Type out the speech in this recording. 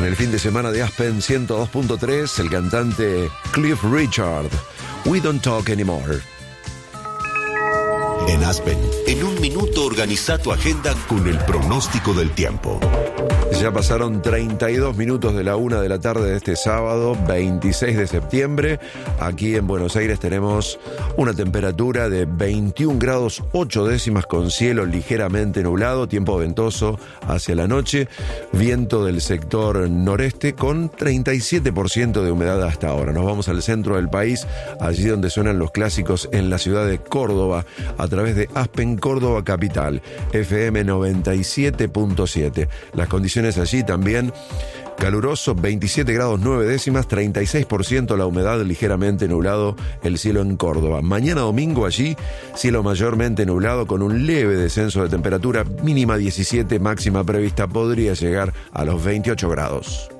el fin de semana de Aspen 102.3, el cantante Cliff Richard, We Don't Talk Anymore. En Aspen, en un minuto organiza tu agenda con el pronóstico del tiempo. Ya pasaron 32 minutos de la 1 de la tarde de este sábado, 26 de septiembre. Aquí en Buenos Aires tenemos una temperatura de 21 grados 8 décimas con cielo ligeramente nublado, tiempo ventoso hacia la noche, viento del sector noreste con 37% de humedad hasta ahora. Nos vamos al centro del país, allí donde suenan los clásicos en la ciudad de Córdoba, a través de Aspen Córdoba Capital, FM 97.7. Las condiciones allí también caluroso, 27 grados 9 décimas, 36% la humedad, ligeramente nublado el cielo en Córdoba. Mañana domingo allí, cielo mayormente nublado con un leve descenso de temperatura, mínima 17, máxima prevista podría llegar a los 28 grados.